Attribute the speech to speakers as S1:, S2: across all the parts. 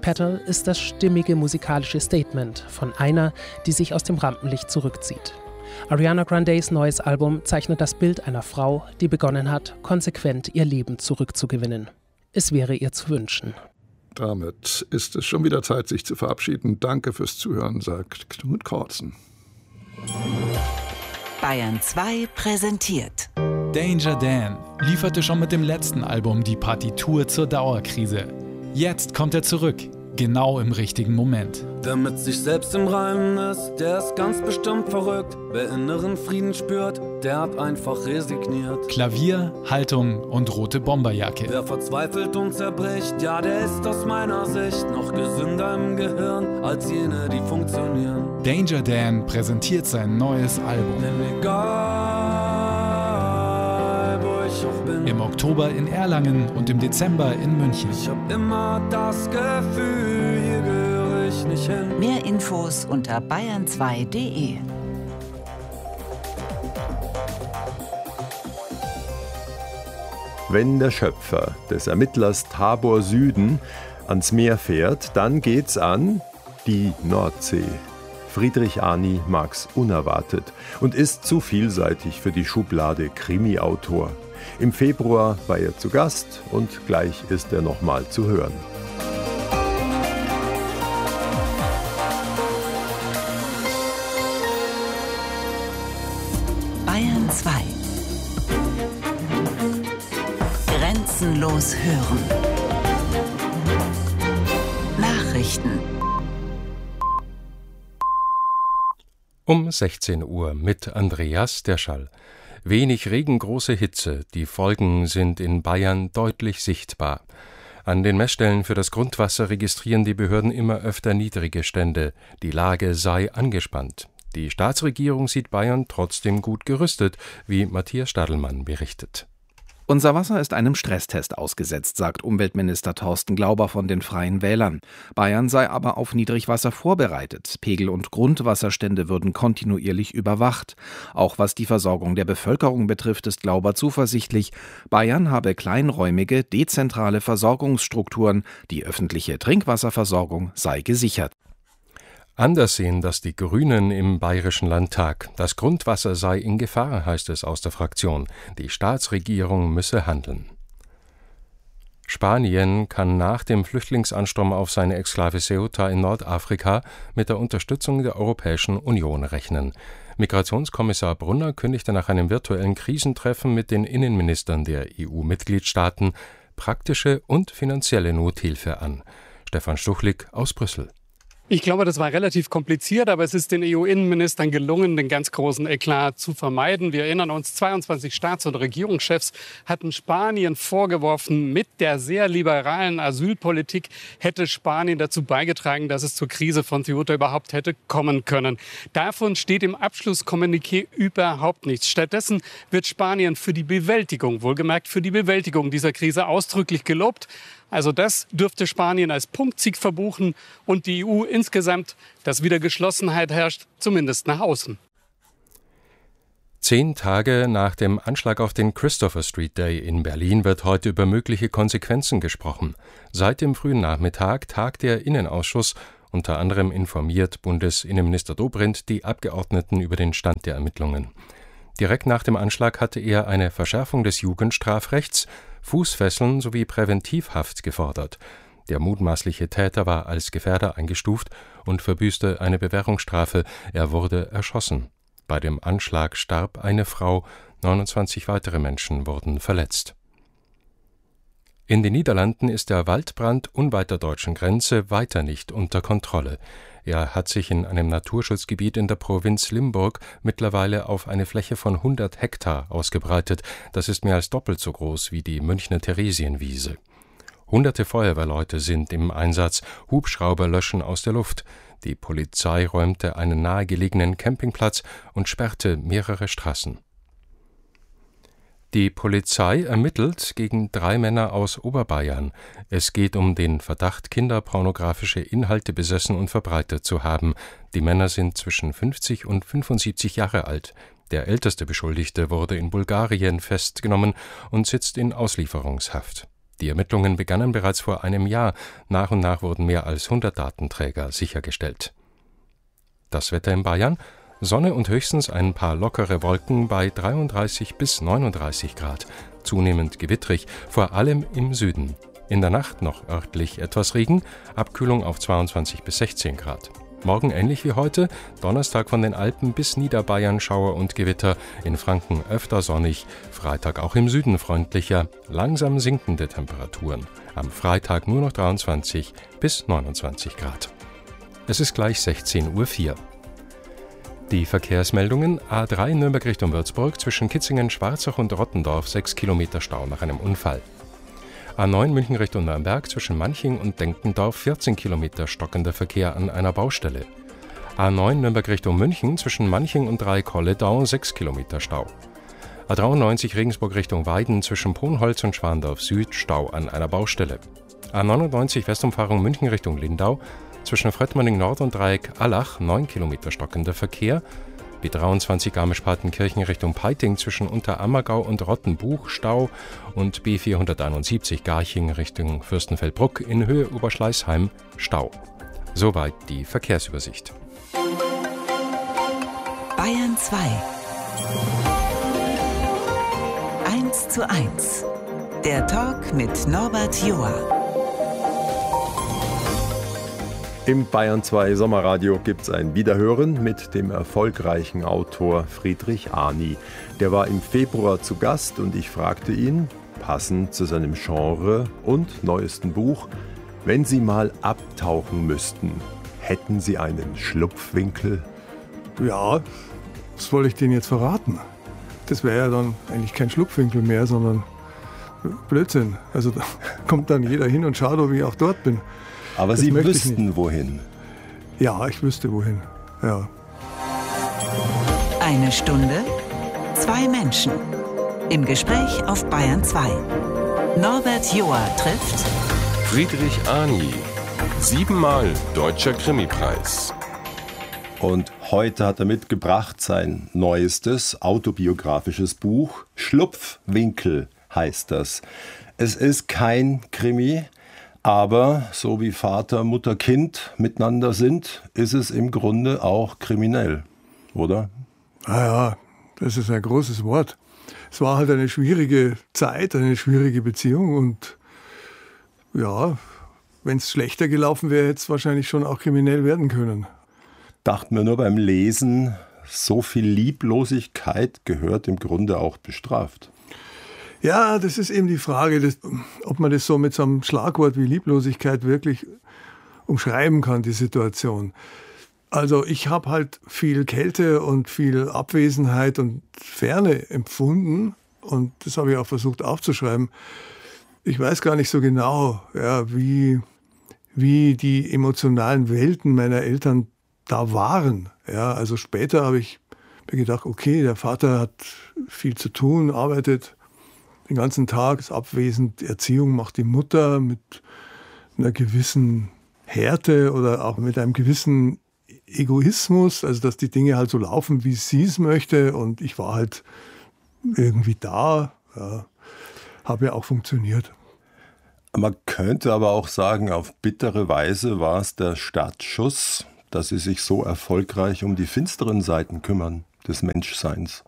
S1: Petal ist das stimmige musikalische Statement von einer, die sich aus dem Rampenlicht zurückzieht. Ariana Grandes neues Album zeichnet das Bild einer Frau, die begonnen hat, konsequent ihr Leben zurückzugewinnen. Es wäre ihr zu wünschen.
S2: Damit ist es schon wieder Zeit, sich zu verabschieden. Danke fürs Zuhören, sagt Knut Kortzen.
S3: Bayern 2 präsentiert.
S4: Danger Dan lieferte schon mit dem letzten Album die Partitur zur Dauerkrise. Jetzt kommt er zurück, genau im richtigen Moment.
S5: Der mit sich selbst im Reinen ist, der ist ganz bestimmt verrückt. Wer inneren Frieden spürt, der hat einfach resigniert.
S4: Klavier, Haltung und rote Bomberjacke.
S5: Wer verzweifelt und zerbricht, ja, der ist aus meiner Sicht noch gesünder im Gehirn als jene, die funktionieren.
S4: Danger Dan präsentiert sein neues Album.
S5: Denn egal, wo ich auch bin,
S4: im Oktober in Erlangen und im Dezember in München.
S5: ich hab immer das Gefühl, hier gehöre ich nicht hin.
S3: Mehr Infos unter bayern2.de.
S6: Wenn der Schöpfer des Ermittlers Tabor Süden ans Meer fährt, dann geht's an die Nordsee. Friedrich Arni mag's unerwartet und ist zu vielseitig für die Schublade Krimi-Autor. Im Februar war er zu Gast und gleich ist er nochmal zu hören.
S3: Bayern 2. Grenzenlos hören. Nachrichten.
S7: Um 16 Uhr mit Andreas Derschall. Wenig Regen, große Hitze. Die Folgen sind in Bayern deutlich sichtbar. An den Messstellen für das Grundwasser registrieren die Behörden immer öfter niedrige Stände. Die Lage sei angespannt. Die Staatsregierung sieht Bayern trotzdem gut gerüstet, wie Matthias Stadelmann berichtet.
S8: Unser Wasser ist einem Stresstest ausgesetzt, sagt Umweltminister Thorsten Glauber von den Freien Wählern. Bayern sei aber auf Niedrigwasser vorbereitet. Pegel- und Grundwasserstände würden kontinuierlich überwacht. Auch was die Versorgung der Bevölkerung betrifft, ist Glauber zuversichtlich. Bayern habe kleinräumige, dezentrale Versorgungsstrukturen. Die öffentliche Trinkwasserversorgung sei gesichert.
S7: Anders sehen das die Grünen im Bayerischen Landtag. Das Grundwasser sei in Gefahr, heißt es aus der Fraktion. Die Staatsregierung müsse handeln. Spanien kann nach dem Flüchtlingsansturm auf seine Exklave Ceuta in Nordafrika mit der Unterstützung der Europäischen Union rechnen. Migrationskommissar Brunner kündigte nach einem virtuellen Krisentreffen mit den Innenministern der EU-Mitgliedstaaten praktische und finanzielle Nothilfe an. Stefan Stuchlik aus Brüssel.
S9: Ich glaube, das war relativ kompliziert, aber es ist den EU-Innenministern gelungen, den ganz großen Eklat zu vermeiden. Wir erinnern uns, 22 Staats- und Regierungschefs hatten Spanien vorgeworfen, mit der sehr liberalen Asylpolitik hätte Spanien dazu beigetragen, dass es zur Krise von Ceuta überhaupt hätte kommen können. Davon steht im Abschlusskommuniqué überhaupt nichts. Stattdessen wird Spanien für die Bewältigung, wohlgemerkt für die Bewältigung dieser Krise ausdrücklich gelobt. Also das dürfte Spanien als Punktsieg verbuchen und die EU insgesamt, dass wieder Geschlossenheit herrscht, zumindest nach außen.
S7: 10 Tage nach dem Anschlag auf den Christopher Street Day in Berlin wird heute über mögliche Konsequenzen gesprochen. Seit dem frühen Nachmittag tagt der Innenausschuss. Unter anderem informiert Bundesinnenminister Dobrindt die Abgeordneten über den Stand der Ermittlungen. Direkt nach dem Anschlag hatte er eine Verschärfung des Jugendstrafrechts, Fußfesseln sowie Präventivhaft gefordert. Der mutmaßliche Täter war als Gefährder eingestuft und verbüßte eine Bewährungsstrafe. Er wurde erschossen. Bei dem Anschlag starb eine Frau, 29 weitere Menschen wurden verletzt. In den Niederlanden ist der Waldbrand unweit der deutschen Grenze weiter nicht unter Kontrolle. Er hat sich in einem Naturschutzgebiet in der Provinz Limburg mittlerweile auf eine Fläche von 100 Hektar ausgebreitet. Das ist mehr als doppelt so groß wie die Münchner Theresienwiese. Hunderte Feuerwehrleute sind im Einsatz, Hubschrauber löschen aus der Luft. Die Polizei räumte einen nahegelegenen Campingplatz und sperrte mehrere Straßen. Die Polizei ermittelt gegen 3 Männer aus Oberbayern. Es geht um den Verdacht, kinderpornografische Inhalte besessen und verbreitet zu haben. Die Männer sind zwischen 50 und 75 Jahre alt. Der älteste Beschuldigte wurde in Bulgarien festgenommen und sitzt in Auslieferungshaft. Die Ermittlungen begannen bereits vor einem Jahr. Nach und nach wurden mehr als 100 Datenträger sichergestellt. Das Wetter in Bayern: Sonne und höchstens ein paar lockere Wolken bei 33 bis 39 Grad. Zunehmend gewittrig, vor allem im Süden. In der Nacht noch örtlich etwas Regen, Abkühlung auf 22 bis 16 Grad. Morgen ähnlich wie heute, Donnerstag von den Alpen bis Niederbayern Schauer und Gewitter, in Franken öfter sonnig, Freitag auch im Süden freundlicher, langsam sinkende Temperaturen. Am Freitag nur noch 23 bis 29 Grad. Es ist gleich 16:04 Uhr. Die Verkehrsmeldungen: A3 Nürnberg Richtung Würzburg, zwischen Kitzingen, Schwarzach und Rottendorf 6 Kilometer Stau nach einem Unfall. A9 München Richtung Nürnberg, zwischen Manching und Denkendorf 14 Kilometer stockender Verkehr an einer Baustelle. A9 Nürnberg Richtung München, zwischen Manching und Dreikolledau 6 Kilometer Stau. A93 Regensburg Richtung Weiden, zwischen Ponholz und Schwandorf Süd Stau an einer Baustelle. A99 Westumfahrung München Richtung Lindau, zwischen Fröttmanning Nord und Dreieck Allach 9 Kilometer stockender Verkehr. B23 Garmisch-Partenkirchen Richtung Peiting, zwischen Unterammergau und Rottenbuch Stau, und B471 Garching Richtung Fürstenfeldbruck in Höhe Oberschleißheim Stau. Soweit die Verkehrsübersicht.
S3: Bayern 2 1:1. Der Talk mit Norbert Joa.
S6: Im Bayern 2 Sommerradio gibt es ein Wiederhören mit dem erfolgreichen Autor Friedrich Arni. Der war im Februar zu Gast und ich fragte ihn, passend zu seinem Genre und neuesten Buch, wenn Sie mal abtauchen müssten, hätten Sie einen Schlupfwinkel?
S2: Ja, was soll ich denen jetzt verraten? Das wäre ja dann eigentlich kein Schlupfwinkel mehr, sondern Blödsinn. Also da kommt dann jeder hin und schaut, ob ich auch dort bin.
S6: Aber
S2: das
S6: Sie wüssten, wohin?
S2: Ja, ich wüsste, wohin. Ja.
S3: 1 Stunde, 2 Menschen. Im Gespräch auf Bayern 2. Norbert Joa trifft
S10: Friedrich Arni. 7-mal Deutscher Krimipreis.
S6: Und heute hat er mitgebracht sein neuestes autobiografisches Buch. Schlupfwinkel heißt das. Es ist kein Krimi. Aber so wie Vater, Mutter, Kind miteinander sind, ist es im Grunde auch kriminell, oder?
S2: Ja, das ist ein großes Wort. Es war halt eine schwierige Zeit, eine schwierige Beziehung und ja, wenn es schlechter gelaufen wäre, hätte es wahrscheinlich schon auch kriminell werden können.
S6: Dachten wir nur beim Lesen, so viel Lieblosigkeit gehört im Grunde auch bestraft.
S2: Ja, das ist eben die Frage, ob man das so mit so einem Schlagwort wie Lieblosigkeit wirklich umschreiben kann, die Situation. Also ich habe halt viel Kälte und viel Abwesenheit und Ferne empfunden und das habe ich auch versucht aufzuschreiben. Ich weiß gar nicht so genau, ja, wie die emotionalen Welten meiner Eltern da waren. Ja, also später habe ich mir gedacht, okay, der Vater hat viel zu tun, arbeitet den ganzen Tag, ist abwesend. Erziehung macht die Mutter mit einer gewissen Härte oder auch mit einem gewissen Egoismus, also dass die Dinge halt so laufen, wie sie es möchte. Und ich war halt irgendwie da, ja, habe ja auch funktioniert.
S6: Man könnte aber auch sagen, auf bittere Weise war es der Startschuss, dass Sie sich so erfolgreich um die finsteren Seiten kümmern des Menschseins.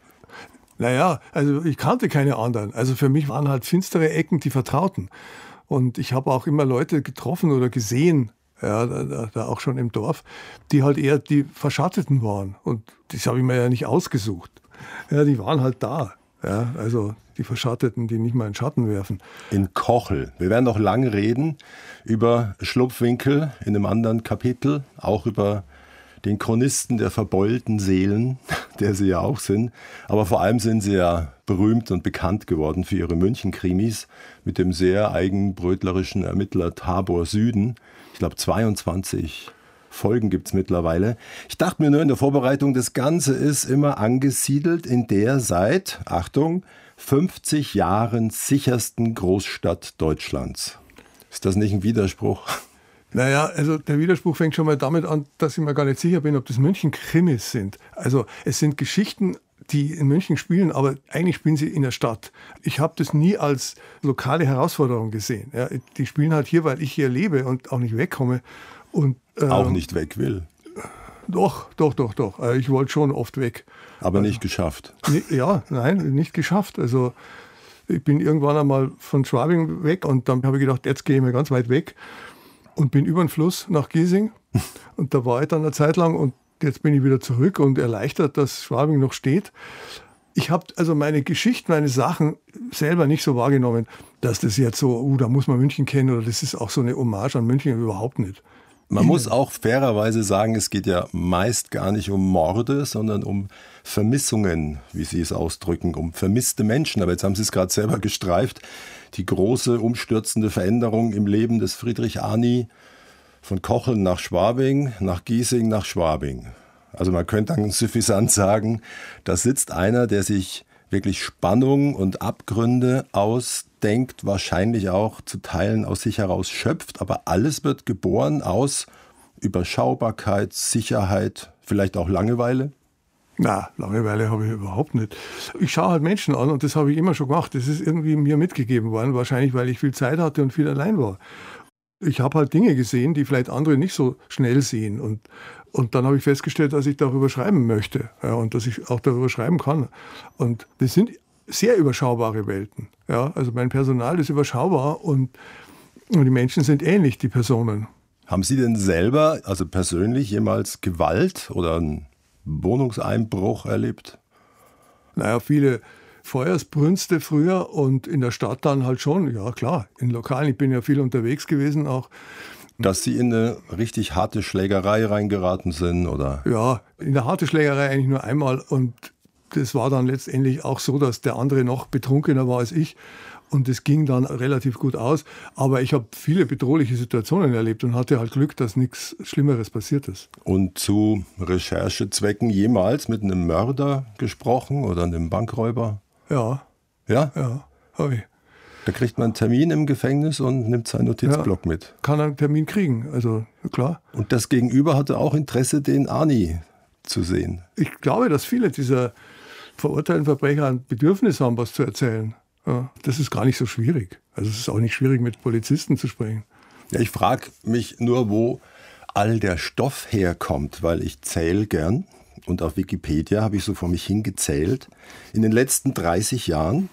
S2: Naja, also ich kannte keine anderen. Also für mich waren halt finstere Ecken die Vertrauten. Und ich habe auch immer Leute getroffen oder gesehen, ja, da auch schon im Dorf, die halt eher die Verschatteten waren. Und das habe ich mir ja nicht ausgesucht. Ja, die waren halt da. Ja, also die Verschatteten, die nicht mal einen Schatten werfen.
S6: In Kochel. Wir werden noch lange reden über Schlupfwinkel in einem anderen Kapitel, auch über den Chronisten der verbeulten Seelen, der Sie ja auch sind. Aber vor allem sind Sie ja berühmt und bekannt geworden für Ihre München-Krimis mit dem sehr eigenbrötlerischen Ermittler Tabor Süden. Ich glaube 22 Folgen gibt es mittlerweile. Ich dachte mir nur in der Vorbereitung, das Ganze ist immer angesiedelt in der seit, Achtung, 50 Jahren sichersten Großstadt Deutschlands. Ist das nicht ein Widerspruch?
S2: Naja, also der Widerspruch fängt schon mal damit an, dass ich mir gar nicht sicher bin, ob das München-Krimis sind. Also es sind Geschichten, die in München spielen, aber eigentlich spielen sie in der Stadt. Ich habe das nie als lokale Herausforderung gesehen. Ja, die spielen halt hier, weil ich hier lebe und auch nicht wegkomme. Und,
S6: auch nicht weg will.
S2: Doch. Ich wollte schon oft weg.
S6: Aber nicht geschafft.
S2: Nein, nicht geschafft. Also ich bin irgendwann einmal von Schwabing weg und dann habe ich gedacht, jetzt gehe ich mal ganz weit weg und bin über den Fluss nach Giesing. Und da war ich dann eine Zeit lang und jetzt bin ich wieder zurück und erleichtert, dass Schwabing noch steht. Ich habe also meine Geschichten, meine Sachen selber nicht so wahrgenommen, dass das jetzt so, da muss man München kennen oder das ist auch so eine Hommage an München, überhaupt nicht.
S6: Man muss auch fairerweise sagen, es geht ja meist gar nicht um Morde, sondern um Vermissungen, wie Sie es ausdrücken, um vermisste Menschen. Aber jetzt haben Sie es gerade selber gestreift. Die große, umstürzende Veränderung im Leben des Friedrich Arni von Kocheln nach Schwabing, nach Giesing, nach Schwabing. Also man könnte dann suffisant sagen, da sitzt einer, der sich wirklich Spannung und Abgründe ausdenkt, wahrscheinlich auch zu Teilen aus sich heraus schöpft, aber alles wird geboren aus Überschaubarkeit, Sicherheit, vielleicht auch Langeweile?
S2: Na, Langeweile habe ich überhaupt nicht. Ich schaue halt Menschen an und das habe ich immer schon gemacht. Das ist irgendwie mir mitgegeben worden, wahrscheinlich weil ich viel Zeit hatte und viel allein war. Ich habe halt Dinge gesehen, die vielleicht andere nicht so schnell sehen. Und dann habe ich festgestellt, dass ich darüber schreiben möchte, ja, und dass ich auch darüber schreiben kann. Und das sind sehr überschaubare Welten. Ja, also mein Personal ist überschaubar und die Menschen sind ähnlich, die Personen.
S6: Haben Sie denn selber, also persönlich, jemals Gewalt oder einen Wohnungseinbruch erlebt?
S2: Naja, viele Feuersbrünste früher und in der Stadt dann halt schon, ja klar, in Lokalen. Ich bin ja viel unterwegs gewesen auch.
S6: Dass Sie in eine richtig harte Schlägerei reingeraten sind, oder?
S2: Ja, in der harte Schlägerei eigentlich nur einmal und das war dann letztendlich auch so, dass der andere noch betrunkener war als ich und das ging dann relativ gut aus. Aber ich habe viele bedrohliche Situationen erlebt und hatte halt Glück, dass nichts Schlimmeres passiert ist.
S6: Und zu Recherchezwecken jemals mit einem Mörder gesprochen oder einem Bankräuber?
S2: Ja.
S6: Ja?
S2: Ja, habe ich.
S6: Da kriegt man einen Termin im Gefängnis und nimmt seinen Notizblock mit.
S2: Kann einen Termin kriegen, also klar.
S6: Und das Gegenüber hatte auch Interesse, den Arni zu sehen.
S2: Ich glaube, dass viele dieser verurteilten Verbrecher ein Bedürfnis haben, was zu erzählen. Ja, das ist gar nicht so schwierig. Also es ist auch nicht schwierig, mit Polizisten zu sprechen.
S6: Ja, ich frage mich nur, wo all der Stoff herkommt, weil ich zähle gern. Und auf Wikipedia habe ich so vor mich hingezählt. In den letzten 30 Jahren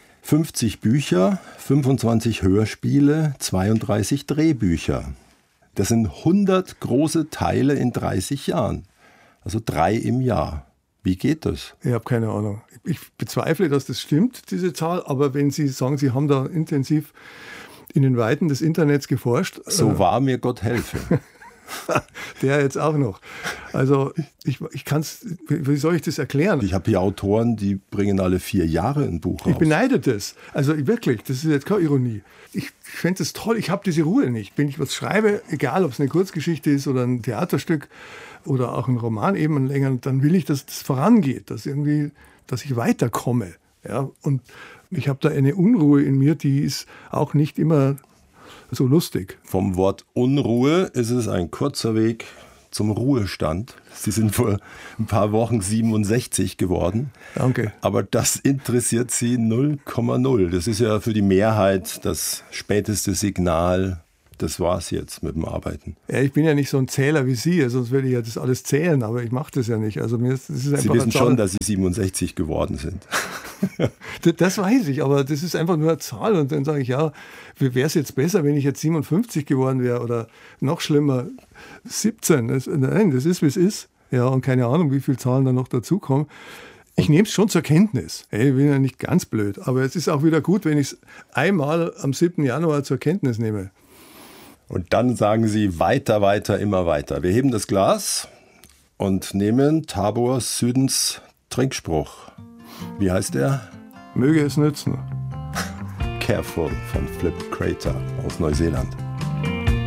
S6: 50 Bücher, 25 Hörspiele, 32 Drehbücher. Das sind 100 große Teile in 30 Jahren. Also 3 im Jahr. Wie geht das?
S2: Ich habe keine Ahnung. Ich bezweifle, dass das stimmt, diese Zahl. Aber wenn Sie sagen, Sie haben da intensiv in den Weiten des Internets geforscht.
S6: So wahr mir Gott helfe.
S2: Der jetzt auch noch. Also ich kann es, wie soll ich das erklären?
S6: Ich habe hier Autoren, die bringen alle 4 Jahre ein Buch raus.
S2: Ich beneide das. Also wirklich, das ist jetzt keine Ironie. Ich fände das toll, ich habe diese Ruhe nicht. Wenn ich was schreibe, egal ob es eine Kurzgeschichte ist oder ein Theaterstück oder auch ein Roman eben ein länger, dann will ich, dass das vorangeht, dass ich weiterkomme. Ja? Und ich habe da eine Unruhe in mir, die ist auch nicht immer so lustig.
S6: Vom Wort Unruhe ist es ein kurzer Weg zum Ruhestand. Sie sind vor ein paar Wochen 67 geworden.
S2: Danke.
S6: Aber das interessiert Sie 0,0. Das ist ja für die Mehrheit das späteste Signal. Das war's jetzt mit dem Arbeiten.
S2: Ja, ich bin ja nicht so ein Zähler wie Sie, sonst würde ich ja das alles zählen, aber ich mache das ja nicht. Also das ist einfach
S6: Sie wissen schon, dass Sie 67 geworden sind.
S2: Das weiß ich, aber das ist einfach nur eine Zahl. Und dann sage ich, ja, wäre es jetzt besser, wenn ich jetzt 57 geworden wäre oder noch schlimmer, 17. Nein, das ist, wie es ist. Ja, und keine Ahnung, wie viele Zahlen da noch dazukommen. Ich nehme es schon zur Kenntnis. Ich bin ja nicht ganz blöd, aber es ist auch wieder gut, wenn ich es einmal am 7. Januar zur Kenntnis nehme.
S6: Und dann sagen Sie weiter, weiter, immer weiter. Wir heben das Glas und nehmen Tabor Südens Trinkspruch. Wie heißt er?
S2: Möge es nützen.
S6: Careful von Flip Crater aus Neuseeland.